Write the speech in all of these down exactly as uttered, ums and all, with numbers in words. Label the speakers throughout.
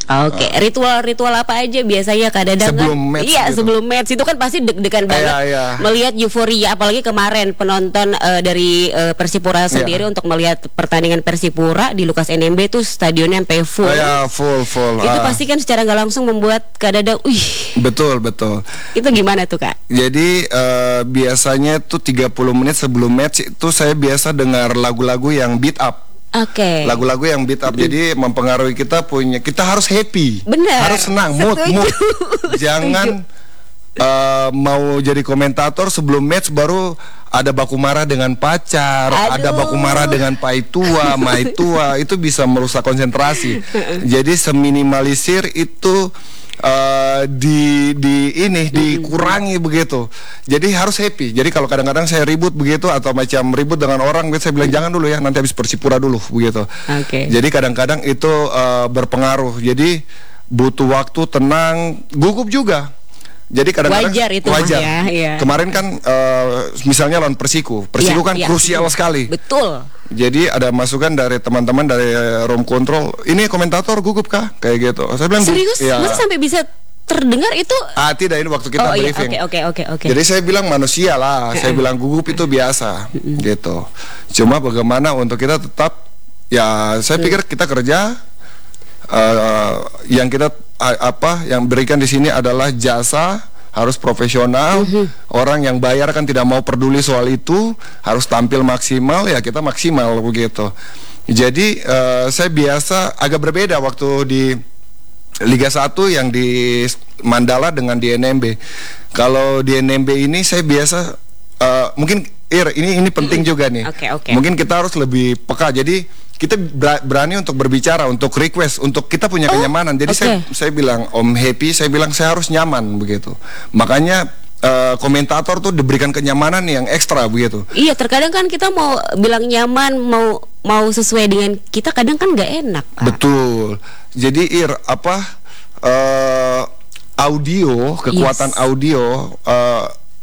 Speaker 1: Oke, okay. uh, ritual-ritual apa aja biasanya Kak Dadang?
Speaker 2: Sebelum
Speaker 1: kan?
Speaker 2: match
Speaker 1: Iya,
Speaker 2: gitu.
Speaker 1: sebelum match itu kan pasti deg-degan banget
Speaker 2: yeah, yeah.
Speaker 1: melihat euforia, apalagi kemarin penonton uh, dari uh, Persipura sendiri yeah. untuk melihat pertandingan Persipura di Lukas N M B tuh stadionnya sampai full.
Speaker 2: Oh, yeah, full full.
Speaker 1: Itu
Speaker 2: uh.
Speaker 1: pasti kan secara nggak langsung membuat Kak Dadang, wih.
Speaker 2: Betul betul.
Speaker 1: Itu gimana tuh Kak?
Speaker 2: Jadi uh, biasanya tuh tiga puluh menit sebelum match itu saya biasa dengar lagu-lagu yang beat up.
Speaker 1: Oke. Okay.
Speaker 2: Lagu-lagu yang beat up, mm. jadi mempengaruhi kita punya, kita harus happy,
Speaker 1: bener,
Speaker 2: harus senang, mood, mood. Jangan uh, mau jadi komentator sebelum match baru ada baku marah dengan pacar, Aduh. ada baku marah dengan paitua, maitua, itu bisa merusak konsentrasi. Jadi seminimalisir itu. Uh, di di ini dikurangi begitu. Jadi harus happy. Jadi kalau kadang-kadang saya ribut begitu atau macam ribut dengan orang, saya bilang jangan dulu ya, nanti habis Persipura dulu begitu.
Speaker 1: Okay.
Speaker 2: Jadi kadang-kadang itu uh, berpengaruh. Jadi butuh waktu tenang, gugup juga. Jadi kadang-kadang
Speaker 1: wajar itu
Speaker 2: wajar.
Speaker 1: Ya, ya.
Speaker 2: Kemarin kan uh, misalnya lawan Persiku, Persiku ya, kan ya, krusial ya. sekali.
Speaker 1: Betul.
Speaker 2: Jadi ada masukan dari teman-teman dari room control. Ini komentator gugup kah? Kayak gitu. Saya bilang
Speaker 1: serius?
Speaker 2: Ya.
Speaker 1: Masa sampai bisa terdengar itu?
Speaker 2: Ah tidak, ini waktu kita
Speaker 1: oh,
Speaker 2: briefing.
Speaker 1: Iya, oke oke oke.
Speaker 2: Jadi saya bilang manusia lah. Saya bilang gugup itu biasa, gitu. Cuma bagaimana untuk kita tetap, ya saya pikir kita kerja. Uh, yang kita uh, apa yang berikan di sini adalah jasa, harus profesional. Mm-hmm. Orang yang bayar kan tidak mau peduli soal itu, harus tampil maksimal, ya kita maksimal begitu. Jadi uh, saya biasa agak berbeda waktu di Liga satu yang di Mandala dengan di N M B. Kalau di N M B ini saya biasa uh, mungkin Ir, ini ini penting mm-hmm. juga nih.
Speaker 1: Okay, okay.
Speaker 2: Mungkin kita harus lebih peka. Jadi kita berani untuk berbicara, untuk request, untuk kita punya kenyamanan. Jadi okay. saya saya bilang Om Happy, saya bilang saya harus nyaman begitu. Makanya uh, komentator tuh diberikan kenyamanan yang ekstra begitu.
Speaker 1: Iya, terkadang kan kita mau bilang nyaman, mau mau sesuai dengan kita, kadang kan nggak enak. Pak.
Speaker 2: Betul. Jadi Ir apa uh, audio, kekuatan yes. audio uh,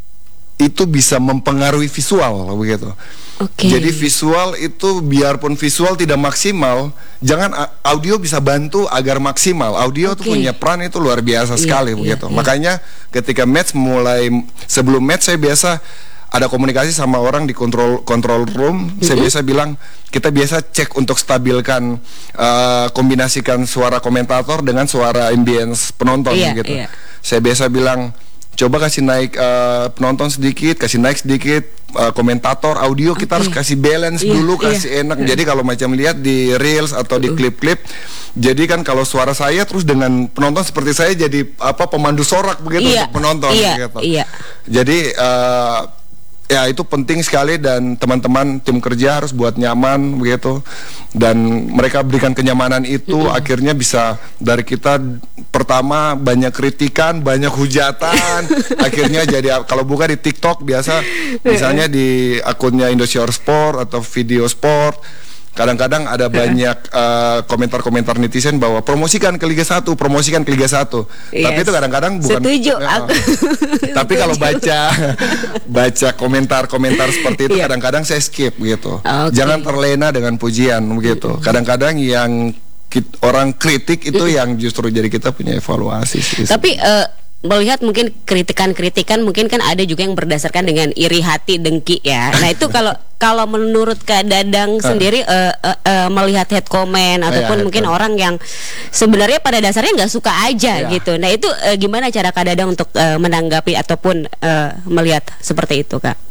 Speaker 2: itu bisa mempengaruhi visual begitu.
Speaker 1: Okay.
Speaker 2: Jadi visual itu biarpun visual tidak maksimal, jangan audio bisa bantu agar maksimal. Audio okay. tuh punya peran itu luar biasa yeah, sekali yeah, begitu. Yeah. Makanya ketika match mulai, sebelum match saya biasa ada komunikasi sama orang di control control room. Mm-hmm. Saya biasa bilang kita biasa cek untuk stabilkan, uh, kombinasikan suara komentator dengan suara ambience penonton yeah, gitu. Yeah. Saya biasa bilang coba kasih naik uh, penonton sedikit, kasih naik sedikit uh, komentator audio, okay. kita harus kasih balance yeah, dulu, kasih yeah. enak. Jadi kalau macam lihat di reels atau di klip-klip, jadi kan kalau suara saya terus dengan penonton seperti saya jadi apa pemandu sorak begitu yeah, untuk penonton
Speaker 1: yeah,
Speaker 2: gitu.
Speaker 1: Yeah.
Speaker 2: Jadi uh, ya itu penting sekali dan teman-teman tim kerja harus buat nyaman begitu dan mereka berikan kenyamanan itu mm-hmm. akhirnya bisa dari kita pertama banyak kritikan, banyak hujatan akhirnya jadi kalau bukan di TikTok biasa misalnya di akunnya Indosiar Sport atau Video Sport kadang-kadang ada banyak uh, komentar-komentar netizen bahwa promosikan ke Liga satu, promosikan ke Liga satu. Yes. Tapi itu kadang-kadang bukan.
Speaker 1: Setuju.
Speaker 2: Ya, aku. Tapi kalau baca baca komentar-komentar seperti itu yeah. kadang-kadang saya skip gitu. Okay. Jangan terlena dengan pujian begitu. Kadang-kadang yang kit, orang kritik itu mm. yang justru jadi kita punya evaluasi. Sih.
Speaker 1: Tapi uh, melihat mungkin kritikan-kritikan mungkin kan ada juga yang berdasarkan dengan iri hati, dengki ya. Nah itu kalau kalau menurut Kak Dadang sendiri uh, uh, uh, melihat head comment ataupun uh, ya, mungkin comment. Orang yang sebenarnya pada dasarnya nggak suka aja ya. Gitu. Nah itu uh, gimana cara Kak Dadang untuk uh, menanggapi ataupun uh, melihat seperti itu Kak?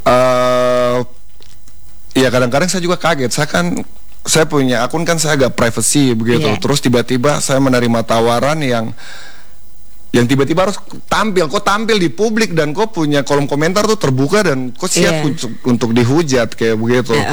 Speaker 2: Uh, ya kadang-kadang saya juga kaget. Saya kan saya punya akun kan saya agak privacy begitu. Yeah. Terus tiba-tiba saya menerima tawaran yang yang tiba-tiba harus tampil, kok tampil di publik dan kok punya kolom komentar tuh terbuka dan kok siap yeah. untuk, untuk dihujat kayak begitu. Yeah.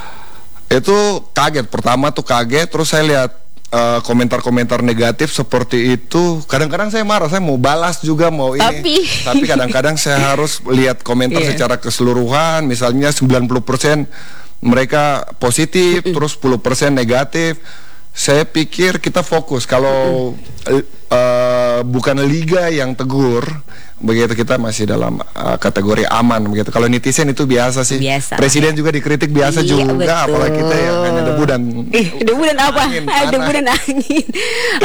Speaker 2: Itu kaget, pertama tuh kaget, terus saya lihat uh, komentar-komentar negatif seperti itu. Kadang-kadang saya marah, saya mau balas juga mau ini.
Speaker 1: Tapi,
Speaker 2: Tapi kadang-kadang saya harus lihat komentar yeah. secara keseluruhan, misalnya sembilan puluh persen mereka positif, mm-hmm. terus sepuluh persen negatif. Saya pikir kita fokus kalau mm-hmm. uh, bukan liga yang tegur, begitu kita masih dalam uh, kategori aman begitu. Kalau netizen itu biasa sih. Biasa, Presiden ya. Juga dikritik biasa iya, juga, betul. Apalagi kita yang hanya debu dan
Speaker 1: eh, debu dan apa?
Speaker 2: Angin,
Speaker 1: debu dan angin.